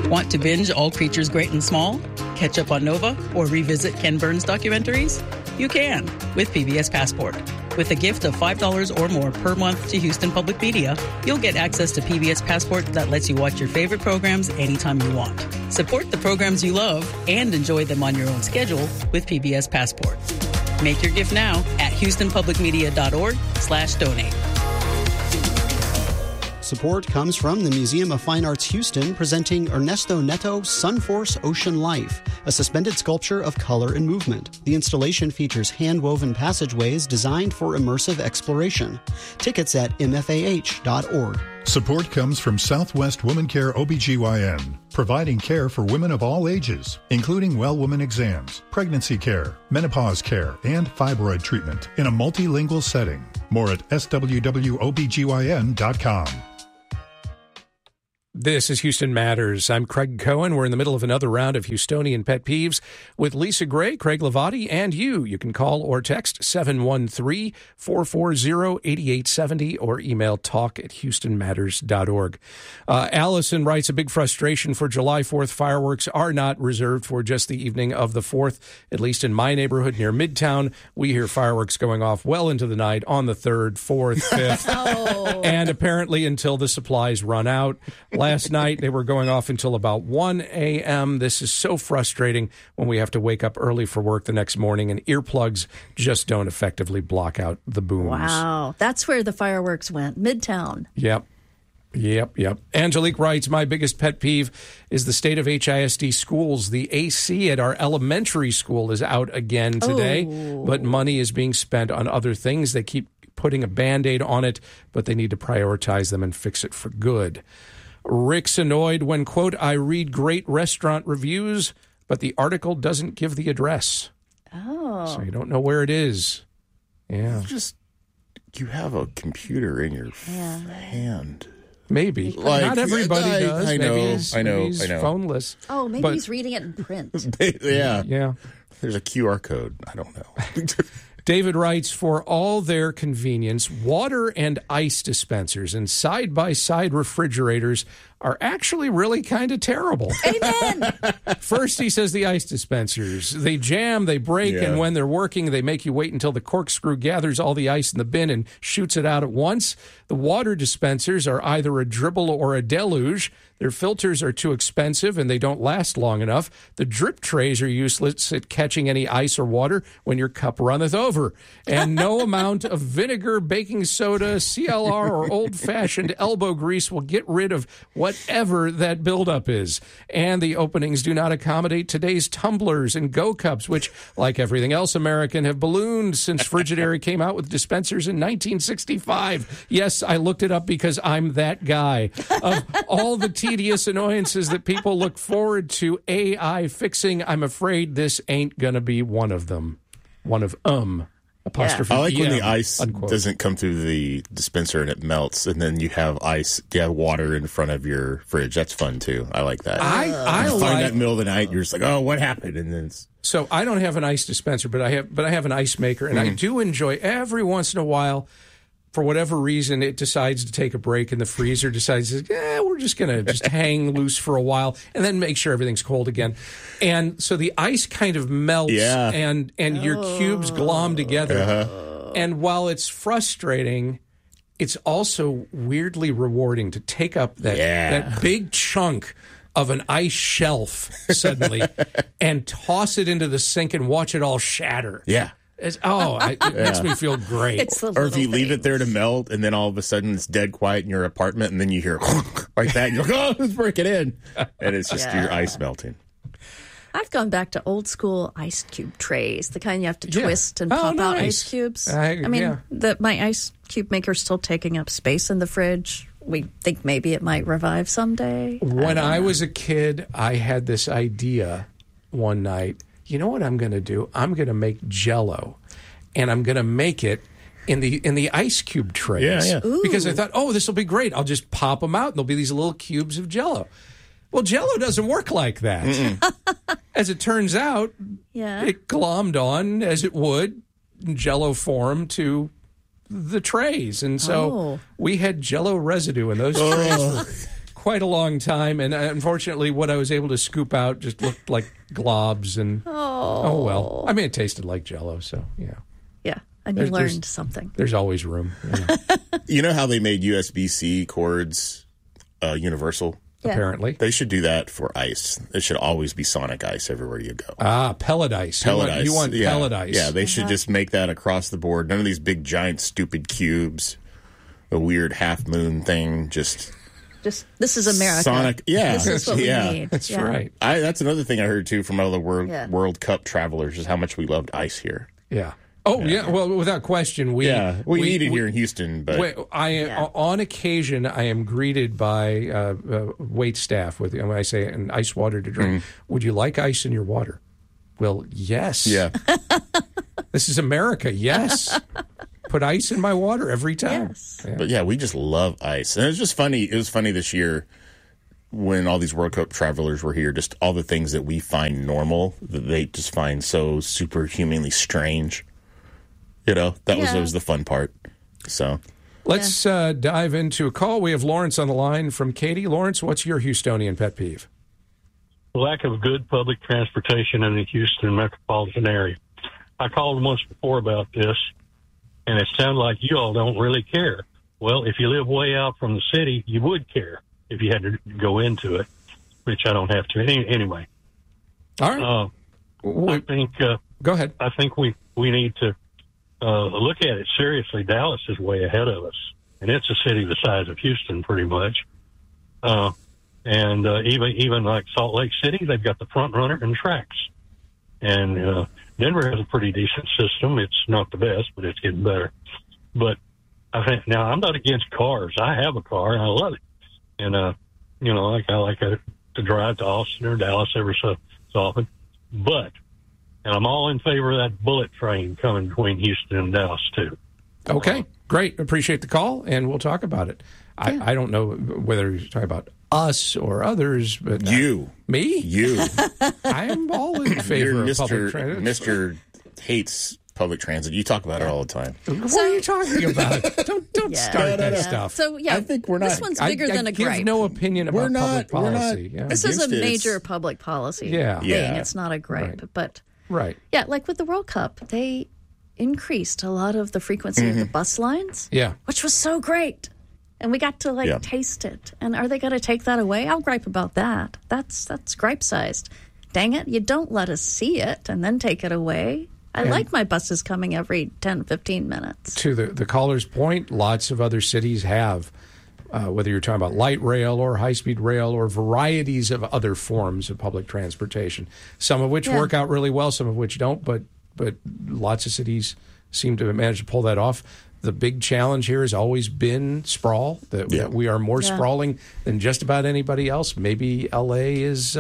Want to binge All Creatures Great and Small? Catch up on Nova? Or revisit Ken Burns documentaries? You can with PBS Passport. With a gift of $5 or more per month to Houston Public Media, you'll get access to PBS Passport that lets you watch your favorite programs anytime you want. Support the programs you love and enjoy them on your own schedule with PBS Passport. Make your gift now at houstonpublicmedia.org/donate. Support comes from the Museum of Fine Arts Houston, presenting Ernesto Neto Sunforce Ocean Life, a suspended sculpture of color and movement. The installation features hand-woven passageways designed for immersive exploration. Tickets at mfah.org. Support comes from Southwest Woman Care OBGYN, providing care for women of all ages, including well woman exams, pregnancy care, menopause care, and fibroid treatment in a multilingual setting. More at swwobgyn.com. This is Houston Matters. I'm Craig Cohen. We're in the middle of another round of Houstonian Pet Peeves with Lisa Gray, Craig Lavati, and you. You can call or text 713-440-8870 or email talk@houstonmatters.org. Allison writes, a big frustration for July 4th fireworks are not reserved for just the evening of the 4th. At least in my neighborhood near Midtown, we hear fireworks going off well into the night on the 3rd, 4th, 5th, and apparently until the supplies run out. Last night, they were going off until about 1 a.m. This is so frustrating when we have to wake up early for work the next morning, and earplugs just don't effectively block out the booms. Wow. That's where the fireworks went, Midtown. Yep. Angelique writes, my biggest pet peeve is the state of HISD schools. The AC at our elementary school is out again today, but money is being spent on other things. They keep putting a Band-Aid on it, but they need to prioritize them and fix it for good. Rick's annoyed when, quote, I read great restaurant reviews, but the article doesn't give the address. Oh. So you don't know where it is. Yeah. You have a computer in your hand. Maybe. Not everybody does. I know. Maybe he's phoneless. Oh, maybe he's reading it in print. Yeah. There's a QR code. I don't know. David writes, for all their convenience, water and ice dispensers and side-by-side refrigerators are actually really kind of terrible. Amen. First, he says the ice dispensers. They jam, they break, and when they're working, they make you wait until the corkscrew gathers all the ice in the bin and shoots it out at once. The water dispensers are either a dribble or a deluge. Their filters are too expensive and they don't last long enough. The drip trays are useless at catching any ice or water when your cup runneth over. And no amount of vinegar, baking soda, CLR, or old-fashioned elbow grease will get rid of whatever that buildup is. And the openings do not accommodate today's tumblers and Go Cups, which, like everything else American, have ballooned since Frigidaire came out with dispensers in 1965. Yes, I looked it up because I'm that guy. Of all the tedious annoyances that people look forward to AI fixing, I'm afraid this ain't going to be one of them. One of apostrophe. I like when the ice unquote. Doesn't come through the dispenser and it melts, and then you have water in front of your fridge. That's fun too. I like that. I find that in the middle of the night, you're just like, oh, what happened? And then so I don't have an ice dispenser, but I have an ice maker, and I do enjoy every once in a while. For whatever reason, it decides to take a break, and the freezer decides, we're just going to just hang loose for a while and then make sure everything's cold again. And so the ice kind of melts and your cubes glom together. And while it's frustrating, it's also weirdly rewarding to take up that big chunk of an ice shelf suddenly and toss it into the sink and watch it all shatter. Yeah. It makes me feel great. Or if you leave it there to melt, and then all of a sudden it's dead quiet in your apartment, and then you hear like that, and you're like, oh, let's break it in. And it's just your ice melting. I've gone back to old school ice cube trays, the kind you have to twist and pop out ice cubes. My ice cube maker's still taking up space in the fridge. We think maybe it might revive someday. When I was a kid, I had this idea one night. You know what I'm going to do? I'm going to make Jell-O, and I'm going to make it in the ice cube trays. Because I thought, this will be great. I'll just pop them out, and there'll be these little cubes of Jell-O. Well, Jell-O doesn't work like that. As it turns out, it glommed on, as it would, in Jell-O form to the trays. And so we had Jell-O residue in those trays for quite a long time, and unfortunately, what I was able to scoop out just looked like globs, and oh well. I mean, it tasted like Jell-O, so yeah. Yeah, and you learned something. There's always room. You know how they made USB-C cords universal? Yeah. Apparently. They should do that for ice. It should always be Sonic Ice everywhere you go. Pellet ice. You want pellet ice. Yeah, they should just make that across the board. None of these big, giant, stupid cubes. A weird half moon thing. Just this is America. Sonic. Yeah. This is what we need. That's right. That's another thing I heard, too, from other World Cup travelers is how much we loved ice here. Yeah. Oh, yeah. Well, without question, we need it here in Houston. But on occasion, I am greeted by wait staff with, when I say an ice water to drink. Would you like ice in your water? Well, yes. Yeah. This is America. Yes. Put ice in my water every time. Yes. Yeah. But we just love ice. And it was just funny. It was funny this year when all these World Cup travelers were here, just all the things that we find normal that they just find so superhumanly strange. That was the fun part. So let's dive into a call. We have Lawrence on the line from Katy. Lawrence, what's your Houstonian pet peeve? Lack of good public transportation in the Houston metropolitan area. I called once before about this, and it sounded like you all don't really care. Well, if you live way out from the city, you would care if you had to go into it, which I don't have to. Anyway. All right. I think... go ahead. I think we need to look at it seriously. Dallas is way ahead of us, and it's a city the size of Houston pretty much. And even like Salt Lake City, they've got the front runner and tracks. And Denver has a pretty decent system. It's not the best, but it's getting better. But I think now I'm not against cars. I have a car and I love it. And I like to drive to Austin or Dallas every so often. But and I'm all in favor of that bullet train coming between Houston and Dallas too. Okay, great. Appreciate the call, and we'll talk about it. Yeah. I don't know whether you're talking about us or others, but me? You. I'm all in favor of public transit. Mr. hates public transit. You talk about it all the time. What are you talking about? Don't start that stuff. So, I think we're not. This one's bigger than a gripe. I give no opinion about public policy. This is a major public policy thing. It's not a gripe. Right. But, yeah, like with the World Cup, they increased a lot of the frequency of the bus lines, which was so great. And we got to taste it. And are they going to take that away? I'll gripe about that. That's gripe sized. Dang it, you don't let us see it and then take it away. I like my buses coming every 10, 15 minutes. To the caller's point, lots of other cities have, whether you're talking about light rail or high-speed rail or varieties of other forms of public transportation, some of which work out really well, some of which don't, but lots of cities seem to manage to pull that off. The big challenge here has always been sprawl, that we are more sprawling than just about anybody else. Maybe L.A. is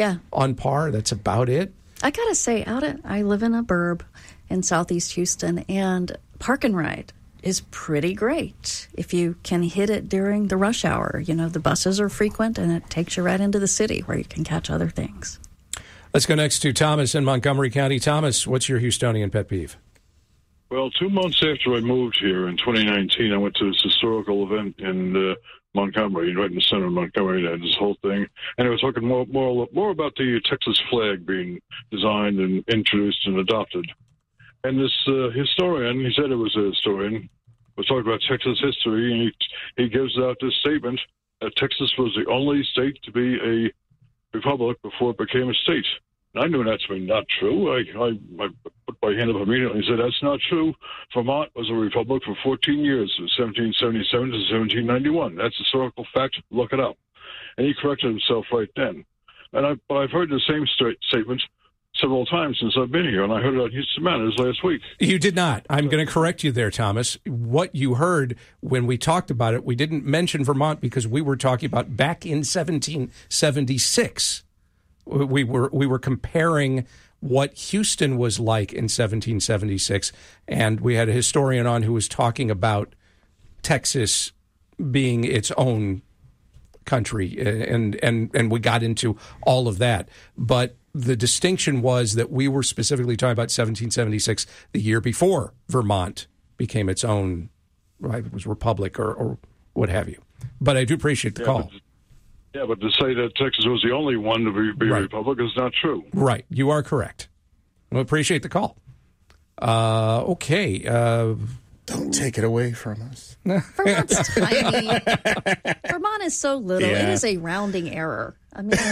on par. That's about it. I got to say, I live in a burb in southeast Houston, and Park and Ride is pretty great if you can hit it during the rush hour. The buses are frequent, and it takes you right into the city where you can catch other things. Let's go next to Thomas in Montgomery County. Thomas, what's your Houstonian pet peeve? Well, 2 months after I moved here in 2019, I went to this historical event in Montgomery, right in the center of Montgomery. They had this whole thing, and it was talking more about the Texas flag being designed and introduced and adopted. And this historian, he said it was a historian, was talking about Texas history, and he gives out this statement that Texas was the only state to be a republic before it became a state. I knew that to be not true. I put my hand up immediately and said, that's not true. Vermont was a republic for 14 years, from 1777 to 1791. That's a historical fact. Look it up. And he corrected himself right then. And I've heard the same statement several times since I've been here, and I heard it on Houston Matters last week. You did not. I'm going to correct you there, Thomas. What you heard when we talked about it, we didn't mention Vermont because we were talking about back in 1776. We were comparing what Houston was like in 1776, and we had a historian on who was talking about Texas being its own country, and we got into all of that. But the distinction was that we were specifically talking about 1776, the year before Vermont became its own, it was republic or what have you. But I do appreciate the call. Yeah, but to say that Texas was the only one to be a republic is not true. Right. You are correct. We appreciate the call. Okay. Don't take it away from us. Vermont's tiny. Vermont is so little. Yeah. It is a rounding error. I mean,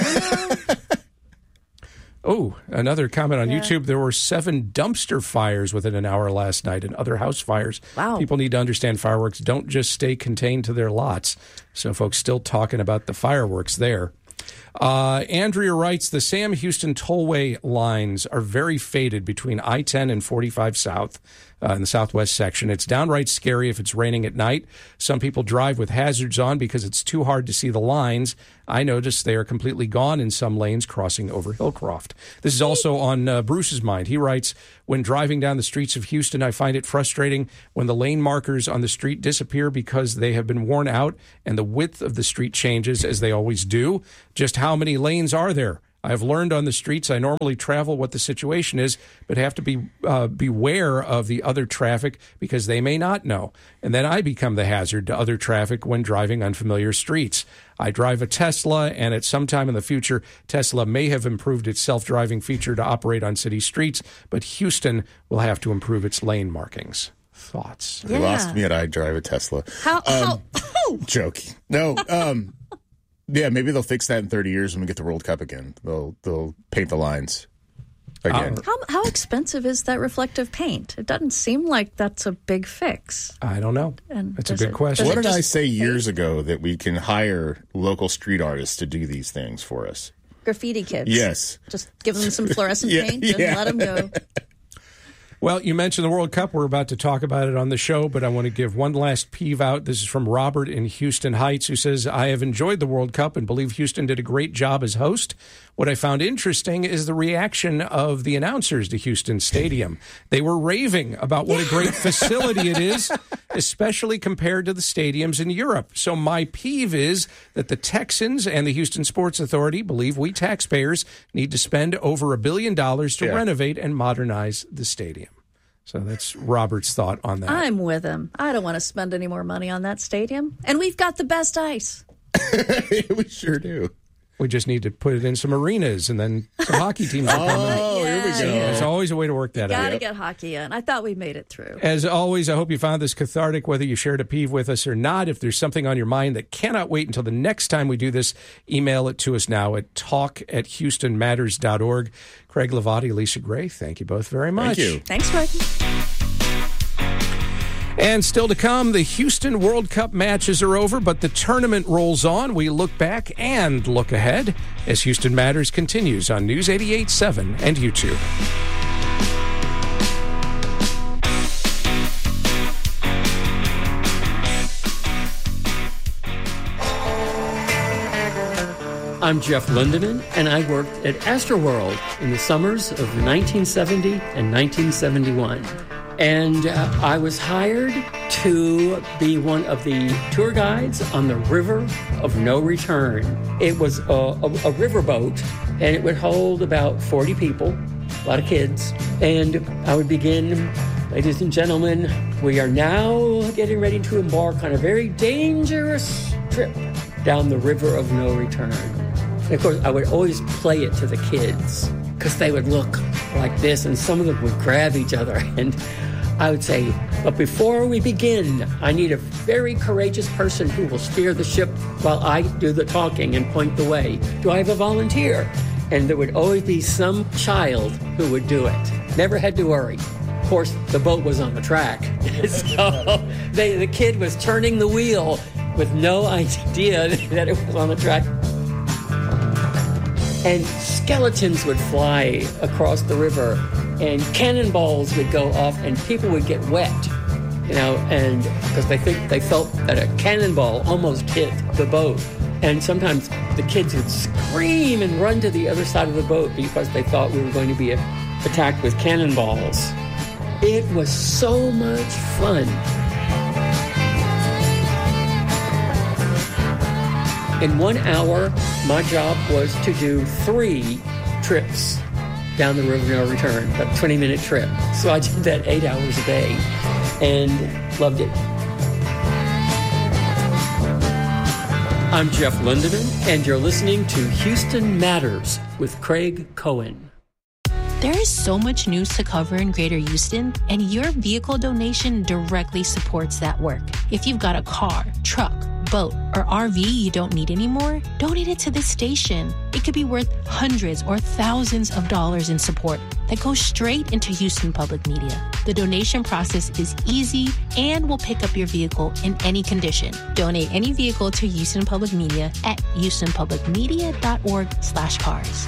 Oh, another comment on YouTube. There were 7 dumpster fires within an hour last night and other house fires. Wow. People need to understand fireworks don't just stay contained to their lots. So folks still talking about the fireworks there. Andrea writes, the Sam Houston tollway lines are very faded between I-10 and 45 South in the southwest section. It's downright scary if it's raining at night. Some people drive with hazards on because it's too hard to see the lines. I noticed they are completely gone in some lanes crossing over Hillcroft. This is also on Bruce's mind. He writes, when driving down the streets of Houston, I find it frustrating when the lane markers on the street disappear because they have been worn out and the width of the street changes as they always do. Just how many lanes are there? I've learned on the streets I normally travel what the situation is, but have to be beware of the other traffic because they may not know. And then I become the hazard to other traffic when driving unfamiliar streets. I drive a Tesla, and at some time in the future, Tesla may have improved its self-driving feature to operate on city streets, but Houston will have to improve its lane markings. Thoughts? You lost me at I drive a Tesla. How? Joking. No. Yeah, maybe they'll fix that in 30 years when we get the World Cup again. They'll paint the lines again. How expensive is that reflective paint? It doesn't seem like that's a big fix. I don't know. That's a good question. What did I say years ago that we can hire local street artists to do these things for us? Graffiti kids. Yes. Just give them some fluorescent paint and let them go. Well, you mentioned the World Cup. We're about to talk about it on the show, but I want to give one last peeve out. This is from Robert in Houston Heights, who says, I have enjoyed the World Cup and believe Houston did a great job as host. What I found interesting is the reaction of the announcers to Houston Stadium. They were raving about what a great facility it is, especially compared to the stadiums in Europe. So my peeve is that the Texans and the Houston Sports Authority believe we taxpayers need to spend over $1 billion to renovate and modernize the stadium. So that's Robert's thought on that. I'm with him. I don't want to spend any more money on that stadium. And we've got the best ice. We sure do. We just need to put it in some arenas, and then some hockey teams will come in. Oh, here we go. There's always a way to work that out. Got to get hockey in. I thought we made it through. As always, I hope you found this cathartic, whether you shared a peeve with us or not. If there's something on your mind that cannot wait until the next time we do this, email it to us now at talk@houstonmatters.org. Craig Lavati, Lisa Gray, thank you both very much. Thank you. Thanks, Craig. And still to come, the Houston World Cup matches are over, but the tournament rolls on. We look back and look ahead as Houston Matters continues on News 88.7 and YouTube. I'm Jeff Lindeman, and I worked at Astroworld in the summers of 1970 and 1971. And I was hired to be one of the tour guides on the River of No Return. It was a riverboat, and it would hold about 40 people, a lot of kids. And I would begin, ladies and gentlemen, we are now getting ready to embark on a very dangerous trip down the River of No Return. And of course, I would always play it to the kids because they would look like this, and some of them would grab each other. And I would say, but before we begin, I need a very courageous person who will steer the ship while I do the talking and point the way. Do I have a volunteer? And there would always be some child who would do it. Never had to worry. Of course, the boat was on the track. So the kid was turning the wheel with no idea that it was on the track. And skeletons would fly across the river, and cannonballs would go off, and people would get wet, and because they felt that a cannonball almost hit the boat. And sometimes the kids would scream and run to the other side of the boat because they thought we were going to be attacked with cannonballs. It was so much fun. In 1 hour, my job was to do 3 trips down the River No Return, a 20-minute trip. So I did that 8 hours a day and loved it. I'm Jeff Lindeman, and you're listening to Houston Matters with Craig Cohen. There is so much news to cover in Greater Houston, and your vehicle donation directly supports that work. If you've got a car, truck, boat, or RV you don't need anymore, donate it to this station. It could be worth hundreds or thousands of dollars in support that goes straight into Houston Public Media. The donation process is easy and will pick up your vehicle in any condition. Donate any vehicle to Houston Public Media at houstonpublicmedia.org/cars.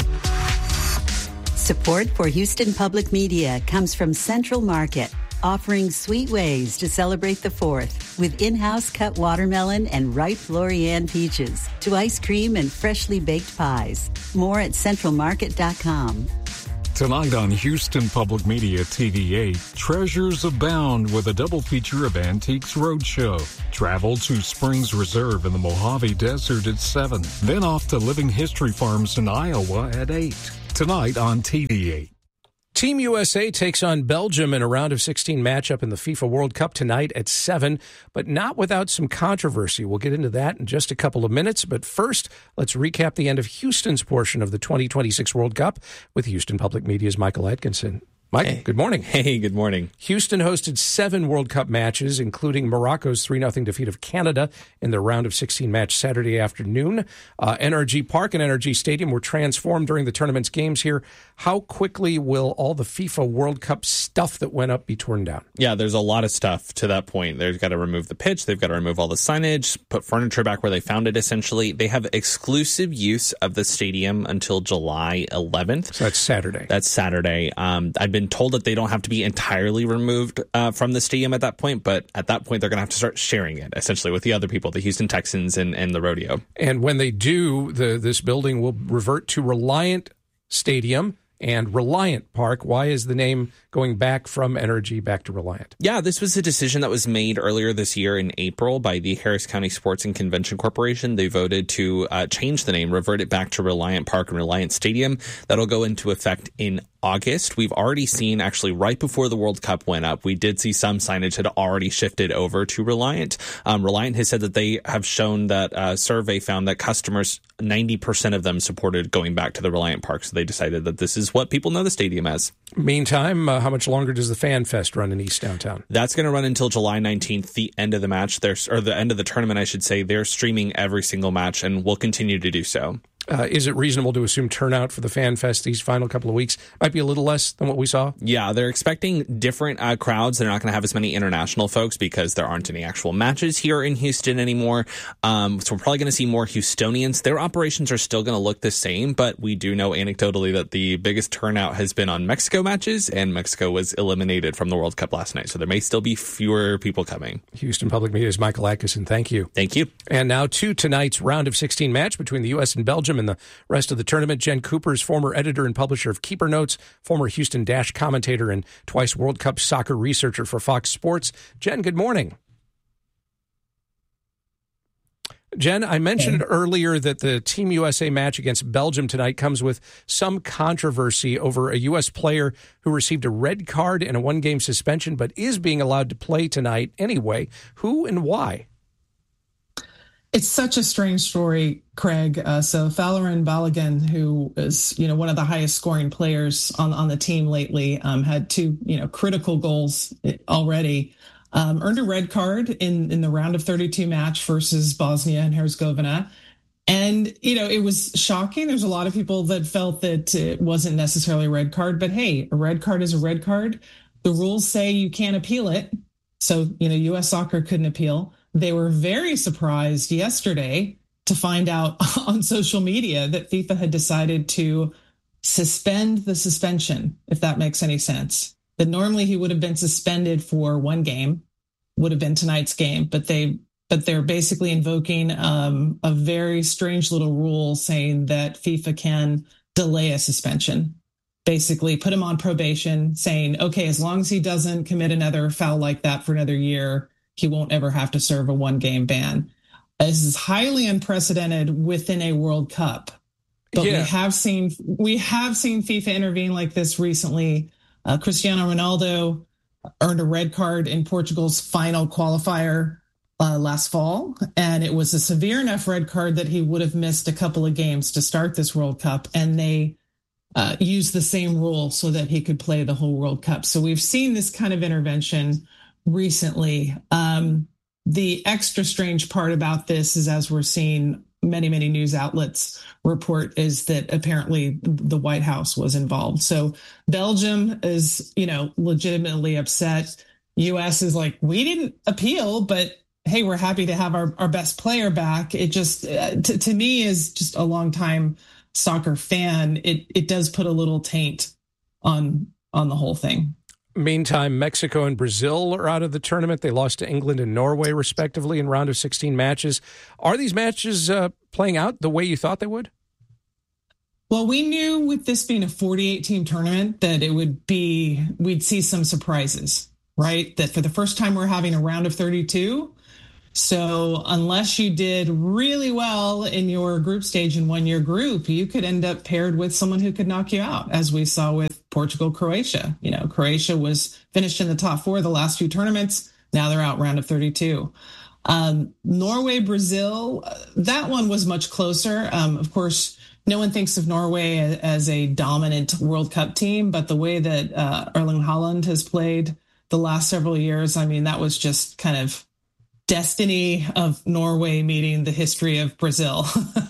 Support for Houston Public Media comes from Central Market, offering sweet ways to celebrate the 4th with in-house cut watermelon and ripe Lorian peaches to ice cream and freshly baked pies. More at centralmarket.com. Tonight on Houston Public Media TV8, treasures abound with a double feature of Antiques Roadshow. Travel to Springs Reserve in the Mojave Desert at 7. Then off to Living History Farms in Iowa at 8. Tonight on TV8. Team USA takes on Belgium in a round of 16 matchup in the FIFA World Cup tonight at 7, but not without some controversy. We'll get into that in just a couple of minutes, but first, let's recap the end of Houston's portion of the 2026 World Cup with Houston Public Media's Michael Atkinson. Mike, hey. Good morning. Hey, good morning. Houston hosted 7 World Cup matches, including Morocco's 3-0 defeat of Canada in their round of 16 match Saturday afternoon. NRG Park and NRG Stadium were transformed during the tournament's games here. How quickly will all the FIFA World Cup stuff that went up be torn down? Yeah, there's a lot of stuff to that point. They've got to remove the pitch. They've got to remove all the signage, put furniture back where they found it, essentially. They have exclusive use of the stadium until July 11th. So that's Saturday. That's Saturday. I've been told that they don't have to be entirely removed from the stadium at that point, but at that point, they're going to have to start sharing it, essentially, with the other people, the Houston Texans and the Rodeo. And when they do, this building will revert to Reliant Stadium and Reliant Park. Why is the name going back from NRG back to Reliant? Yeah, this was a decision that was made earlier this year in April by the Harris County Sports and Convention Corporation. They voted to change the name, revert it back to Reliant Park and Reliant Stadium. That'll go into effect in August. We've already seen, actually, right before the World Cup went up, we did see some signage had already shifted over to Reliant. Reliant has said that they have shown that a survey found that customers, 90% of them supported going back to the Reliant Park. So they decided that this is what people know the stadium as. Meantime, how much longer does the Fan Fest run in East Downtown? That's going to run until July 19th, the end of the match, or the end of the tournament, I should say. They're streaming every single match and will continue to do so. Is it reasonable to assume turnout for the Fan Fest these final couple of weeks might be a little less than what we saw? Yeah, they're expecting different crowds. They're not going to have as many international folks because there aren't any actual matches here in Houston anymore. So we're probably going to see more Houstonians. Their operations are still going to look the same, but we do know anecdotally that the biggest turnout has been on Mexico matches, and Mexico was eliminated from the World Cup last night. So there may still be fewer people coming. Houston Public Media's Michael Atkinson, thank you. Thank you. And now to tonight's round of 16 match between the U.S. and Belgium. In the rest of the tournament, Jen Coopers, former editor and publisher of Keeper Notes, former Houston Dash commentator, and twice World Cup soccer researcher for Fox Sports. Jen, good morning. Jen, I mentioned earlier that the Team USA match against Belgium tonight comes with some controversy over a U.S. player who received a red card and a one-game suspension, but is being allowed to play tonight anyway. Who and why? It's such a strange story, Craig. So Falarin Balogun, who is, one of the highest scoring players on the team lately, had 2, critical goals already, earned a red card in the round of 32 match versus Bosnia and Herzegovina. And, it was shocking. There's a lot of people that felt that it wasn't necessarily a red card, but hey, a red card is a red card. The rules say you can't appeal it. So, U.S. Soccer couldn't appeal. They were very surprised yesterday to find out on social media that FIFA had decided to suspend the suspension, if that makes any sense. That normally he would have been suspended for one game, would have been tonight's game, but they're basically invoking a very strange little rule saying that FIFA can delay a suspension. Basically put him on probation, saying, okay, as long as he doesn't commit another foul like that for another year, he won't ever have to serve a one-game ban. This is highly unprecedented within a World Cup. But we have seen FIFA intervene like this recently. Cristiano Ronaldo earned a red card in Portugal's final qualifier last fall, and it was a severe enough red card that he would have missed a couple of games to start this World Cup, and they used the same rule so that he could play the whole World Cup. So we've seen this kind of intervention recently. The extra strange part about this is, as we're seeing many news outlets report, is that apparently the White House was involved. So Belgium is, legitimately upset. U.S. is like, we didn't appeal, but hey, we're happy to have our best player back. It just, to me, is just a long time soccer fan. It does put a little taint on the whole thing. Meantime, Mexico and Brazil are out of the tournament. They lost to England and Norway, respectively, in round of 16 matches. Are these matches playing out the way you thought they would? Well, we knew with this being a 48-team tournament that we'd see some surprises, right? That for the first time we're having a round of 32. So unless you did really well in your group stage and won your group, you could end up paired with someone who could knock you out, as we saw with Portugal, Croatia. Croatia was finished in the top 4 the last few tournaments. Now they're out round of 32. Norway, Brazil, that one was much closer. Of course, no one thinks of Norway as a dominant World Cup team, but the way that Erling Haaland has played the last several years, that was just kind of destiny of Norway meeting the history of Brazil.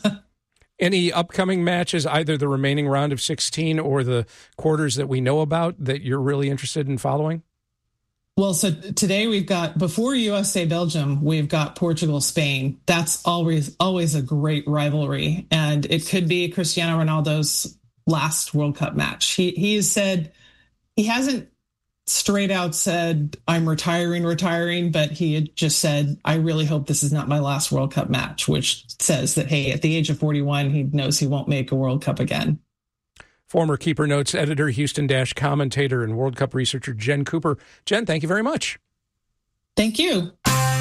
Any upcoming matches, either the remaining round of 16 or the quarters that we know about, that you're really interested in following? Well, so today we've got, before USA-Belgium, we've got Portugal-Spain. That's always a great rivalry. And it could be Cristiano Ronaldo's last World Cup match. He has said, he hasn't straight out said, I'm retiring, but he had just said, I really hope this is not my last World Cup match, which says that, hey, at the age of 41, he knows he won't make a World Cup again. Former Keeper Notes editor, Houston Dash commentator, and World Cup researcher Jen Cooper. Jen, thank you very much. Thank you.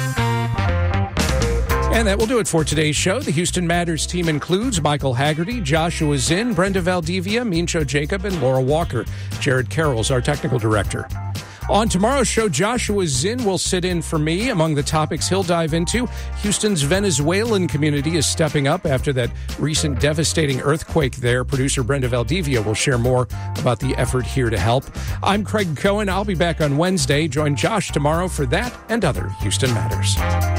And that will do it for today's show. The Houston Matters team includes Michael Haggerty, Joshua Zinn, Brenda Valdivia, Mincho Jacob, and Laura Walker. Jared Carroll's our technical director. On tomorrow's show, Joshua Zinn will sit in for me. Among the topics he'll dive into, Houston's Venezuelan community is stepping up after that recent devastating earthquake there. Producer Brenda Valdivia will share more about the effort here to help. I'm Craig Cohen. I'll be back on Wednesday. Join Josh tomorrow for that and other Houston Matters.